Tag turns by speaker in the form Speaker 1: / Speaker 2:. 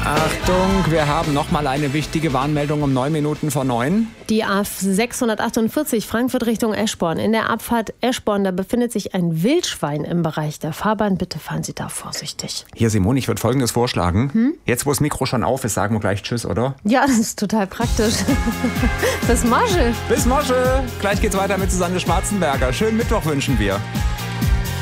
Speaker 1: Achtung, wir haben nochmal eine wichtige Warnmeldung um 9 Minuten vor 9.
Speaker 2: Die A648 Frankfurt Richtung Eschborn. In der Abfahrt Eschborn, da befindet sich ein Wildschwein im Bereich der Fahrbahn. Bitte fahren Sie da vorsichtig.
Speaker 1: Hier, Simone, ich würde Folgendes vorschlagen. Jetzt, wo das Mikro schon auf ist, sagen wir gleich Tschüss, oder?
Speaker 2: Ja, das ist total praktisch. Bis Mosche.
Speaker 1: Bis Mosche. Gleich geht's weiter mit Susanne Schwarzenberger. Schönen Mittwoch wünschen wir.